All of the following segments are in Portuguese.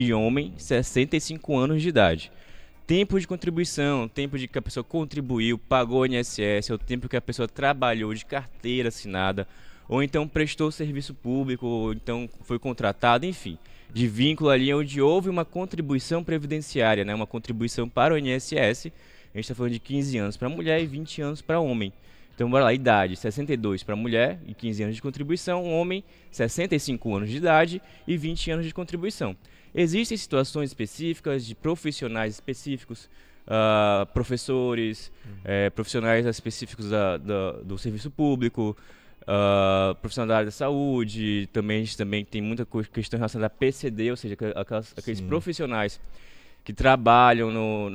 de homem, 65 anos de idade. Tempo de contribuição, tempo de que a pessoa contribuiu, pagou o INSS, é o tempo que a pessoa trabalhou de carteira assinada, ou então prestou serviço público, ou então foi contratado, enfim, de vínculo ali onde houve uma contribuição previdenciária, né, uma contribuição para o INSS. A gente está falando de 15 anos para mulher e 20 anos para homem. Então, bora lá, idade, 62 para mulher e 15 anos de contribuição, homem, 65 anos de idade e 20 anos de contribuição. Existem situações específicas de profissionais específicos, professores, profissionais específicos do serviço público, profissionais da área da saúde, também a gente também tem muita questão relacionada a PCD, ou seja, aqueles profissionais que trabalham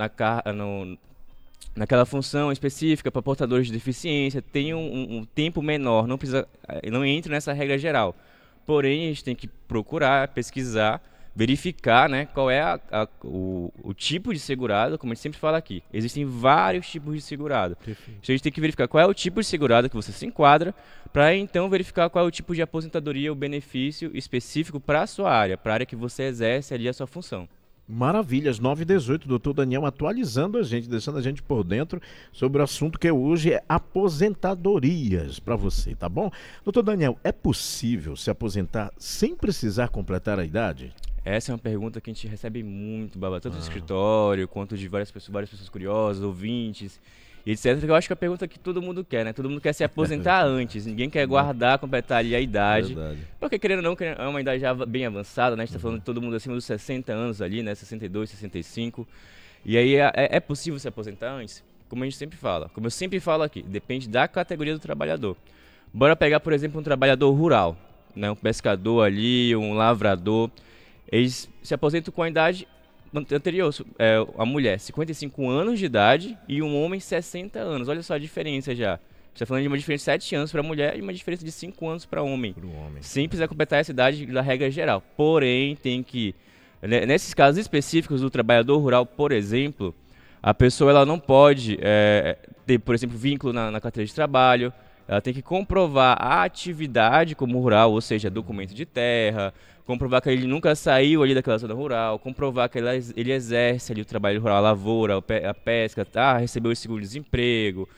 naquela função específica para portadores de deficiência, tem um tempo menor, não entra nessa regra geral. Porém, a gente tem que procurar, pesquisar, verificar, né, qual é o tipo de segurado, como a gente sempre fala aqui. Existem vários tipos de segurado. Perfeito. Então a gente tem que verificar qual é o tipo de segurado que você se enquadra, para então verificar qual é o tipo de aposentadoria ou benefício específico para a sua área, para a área que você exerce ali a sua função. Maravilha, às 9h18, doutor Daniel atualizando a gente, deixando a gente por dentro sobre o assunto que hoje é aposentadorias para você, tá bom? Doutor Daniel, é possível se aposentar sem precisar completar a idade? Essa é uma pergunta que a gente recebe muito, Baba, tanto do escritório, quanto de várias pessoas curiosas, ouvintes, e etc. Eu acho que é a pergunta que todo mundo quer, né? Todo mundo quer se aposentar antes, ninguém quer guardar, completar ali a idade. Verdade. Porque, querendo ou não, é uma idade já bem avançada, né? A gente tá falando de todo mundo acima dos 60 anos ali, né? 62, 65. E aí, é possível se aposentar antes? Como a gente sempre fala, como eu sempre falo aqui, depende da categoria do trabalhador. Bora pegar, por exemplo, um trabalhador rural, né? Um pescador ali, um lavrador. Eles se aposentam com a idade anterior, a mulher 55 anos de idade e um homem 60 anos. Olha só a diferença já. A gente está falando de uma diferença de 7 anos para a mulher e uma diferença de 5 anos para o homem. Sem precisar completar essa idade da regra geral. Porém, tem que, nesses casos específicos do trabalhador rural, por exemplo, a pessoa ela não pode ter, por exemplo, vínculo na carteira de trabalho. Ela tem que comprovar a atividade como rural, ou seja, documento de terra, comprovar que ele nunca saiu ali daquela zona rural, comprovar que ele exerce ali o trabalho rural, a lavoura, a pesca, recebeu esse seguro-desemprego,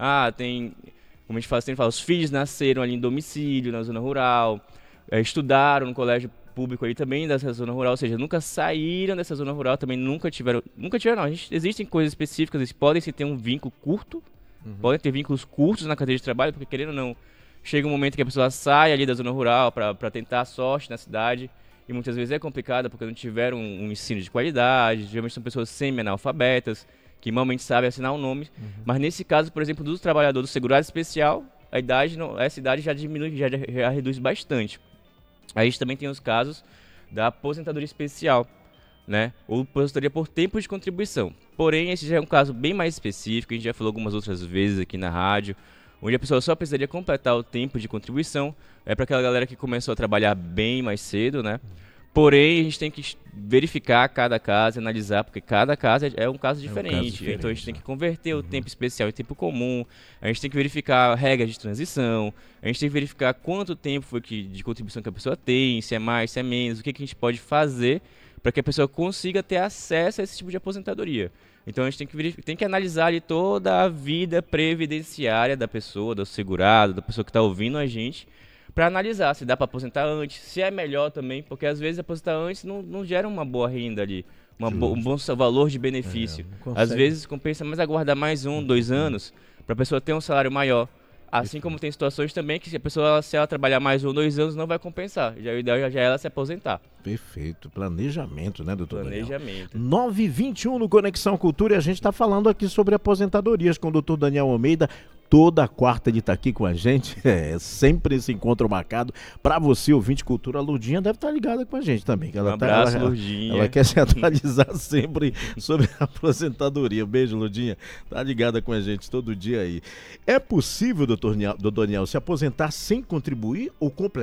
como a gente sempre fala, os filhos nasceram ali em domicílio, na zona rural, estudaram no colégio público ali também dessa zona rural, ou seja, nunca saíram dessa zona rural, também nunca tiveram não, existem coisas específicas, eles podem se ter um vínculo curto, podem ter vínculos curtos na carteira de trabalho, porque querendo ou não, chega um momento que a pessoa sai ali da zona rural para tentar a sorte na cidade, e muitas vezes é complicado porque não tiveram um ensino de qualidade, geralmente são pessoas semi-analfabetas, que normalmente sabem assinar o nome, mas nesse caso, por exemplo, dos trabalhadores do segurado especial, essa idade já diminui, já reduz bastante. Aí a gente também tem os casos da aposentadoria especial, né? Ou aposentadoria por tempo de contribuição. Porém, esse já é um caso bem mais específico, a gente já falou algumas outras vezes aqui na rádio, onde a pessoa só precisaria completar o tempo de contribuição, para aquela galera que começou a trabalhar bem mais cedo, né? Porém, a gente tem que verificar cada caso, analisar, porque cada caso é um caso diferente. Então a gente tem que converter o tempo especial em tempo comum, a gente tem que verificar regras de transição, a gente tem que verificar quanto tempo foi de contribuição que a pessoa tem, se é mais, se é menos, o que a gente pode fazer para que a pessoa consiga ter acesso a esse tipo de aposentadoria. Então a gente tem que analisar ali toda a vida previdenciária da pessoa, do segurado, da pessoa que está ouvindo a gente, para analisar se dá para aposentar antes, se é melhor também, porque às vezes aposentar antes não gera uma boa renda ali, um bom valor de benefício. Às vezes compensa mais aguardar mais 2 anos para a pessoa ter um salário maior. Assim como tem situações também que se a pessoa, se ela trabalhar mais 2 anos, não vai compensar. Já o ideal já é ela se aposentar. Perfeito. Planejamento, né, doutor Daniel? Planejamento. 9h21 no Conexão Cultura, e a gente está falando aqui sobre aposentadorias com o doutor Daniel Almeida. Toda quarta ele está aqui com a gente, sempre esse encontro marcado. Para você, ouvinte Cultura, a Lurdinha deve estar ligada com a gente também. Um abraço, Lurdinha. Ela quer se atualizar sempre sobre a aposentadoria. Beijo, Lurdinha. Tá ligada com a gente todo dia aí. É possível, doutor Daniel, se aposentar sem contribuir ou completar o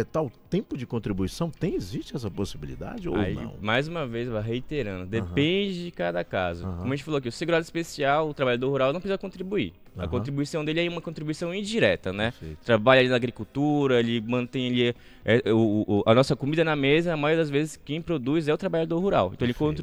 tempo de contribuição? Existe essa possibilidade ou Aí, não? mais uma vez, reiterando, depende de cada caso. Como a gente falou aqui, o segurado especial, o trabalhador rural não precisa contribuir. A contribuição dele é uma contribuição indireta, né? Perfeito. Trabalha ali na agricultura, ele mantém ali a nossa comida na mesa, a maioria das vezes quem produz é o trabalhador rural. Então ele